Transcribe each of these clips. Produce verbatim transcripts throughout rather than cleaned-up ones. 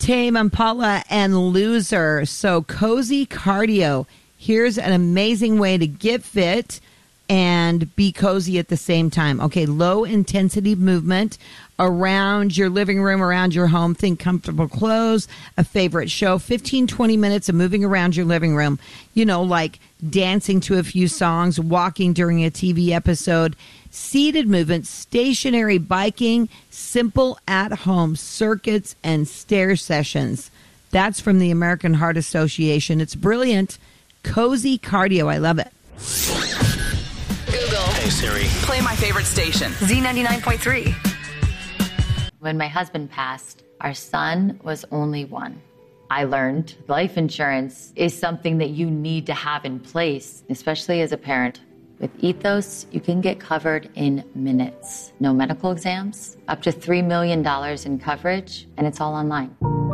Tame Impala and Loser. So Cozy Cardio. Here's an amazing way to get fit and be cozy at the same time. Okay, low intensity movement around your living room, around your home. Think comfortable clothes, a favorite show, fifteen, twenty minutes of moving around your living room. You know, like dancing to a few songs, walking during a T V episode, seated movement, stationary biking, simple at-home circuits, and stair sessions. That's from the American Heart Association. It's brilliant. Cozy Cardio. I love it. Google. Hey, Siri. Play my favorite station. Z ninety-nine point three. When my husband passed, our son was only one. I learned life insurance is something that you need to have in place, especially as a parent. With Ethos, you can get covered in minutes. No medical exams, up to three million dollars in coverage, and it's all online.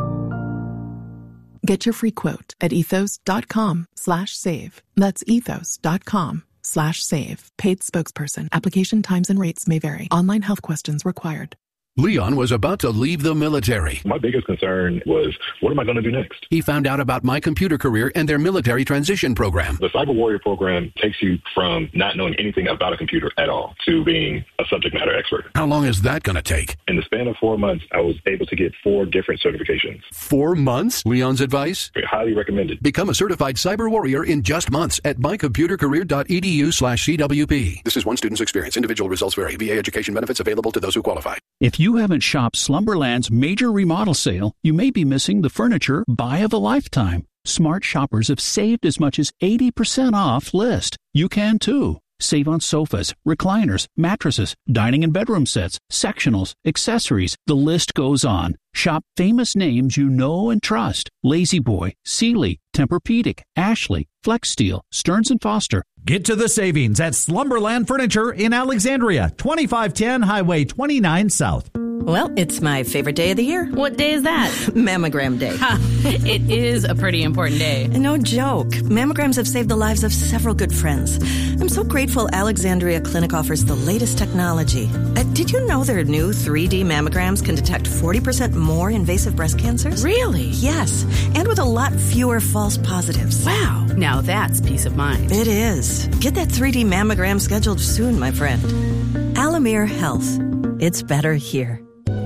Get your free quote at ethos.com slash save. That's ethos.com slash save. Paid spokesperson. Application times and rates may vary. Online health questions required. Leon was about to leave the military. My biggest concern was, what am I going to do next? He found out about My Computer Career and their military transition program. The Cyber Warrior program takes you from not knowing anything about a computer at all to being a subject matter expert. How long is that going to take? In the span of four months, I was able to get four different certifications. Four months? Leon's advice? Highly recommended. Become a certified cyber warrior in just months at mycomputercareer.edu slash CWP. This is one student's experience. Individual results vary. V A education benefits available to those who qualify. If you haven't shopped Slumberland's major remodel sale, you may be missing the furniture buy of a lifetime. Smart shoppers have saved as much as eighty percent off list. You can too. Save on sofas, recliners, mattresses, dining and bedroom sets, sectionals, accessories. The list goes on. Shop famous names you know and trust. La-Z-Boy, Sealy, Tempur-Pedic, Ashley, FlexSteel, Stearns and Foster. Get to the savings at Slumberland Furniture in Alexandria, twenty-five ten Highway twenty-nine South. Well, it's my favorite day of the year. What day is that? Mammogram Day. Ha, it is a pretty important day. No joke. Mammograms have saved the lives of several good friends. I'm so grateful Alexandria Clinic offers the latest technology. Uh, did you know their new three D mammograms can detect forty percent more invasive breast cancers? Really? Yes, and with a lot fewer false positives. Wow. Now that's peace of mind. It is. Get that three D mammogram scheduled soon, my friend. Alamere Health. It's better here.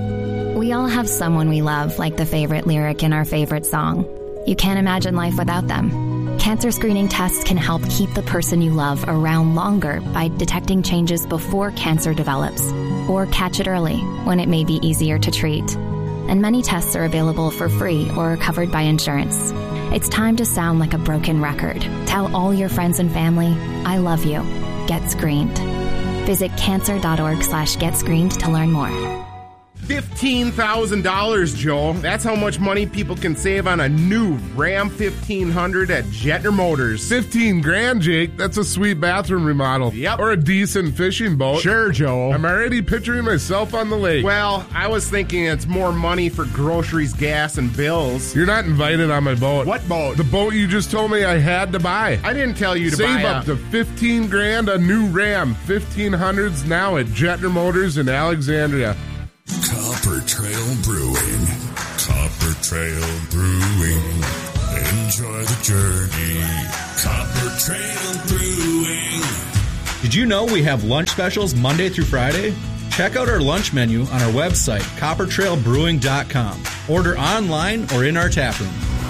We all have someone we love, like the favorite lyric in our favorite song. You can't imagine life without them. Cancer screening tests can help keep the person you love around longer by detecting changes before cancer develops, or catch it early when it may be easier to treat. And many tests are available for free or covered by insurance. It's time to sound like a broken record. Tell all your friends and family, I love you. Get screened. Visit cancer.org slash get screened to learn more. fifteen thousand dollars, Joel. That's how much money people can save on a new Ram fifteen hundred at Jetner Motors. fifteen grand, Jake. That's a sweet bathroom remodel. Yep. Or a decent fishing boat. Sure, Joel. I'm already picturing myself on the lake. Well, I was thinking it's more money for groceries, gas, and bills. You're not invited on my boat. What boat? The boat you just told me I had to buy. I didn't tell you to Save buy Save up a... to fifteen grand a new Ram fifteen hundreds now at Jetner Motors in Alexandria. Copper Trail Brewing. Copper Trail Brewing. Enjoy the journey. Copper Trail Brewing. Did you know we have lunch specials Monday through Friday? Check out our lunch menu on our website, copper trail brewing dot com. Order online or in our tap room.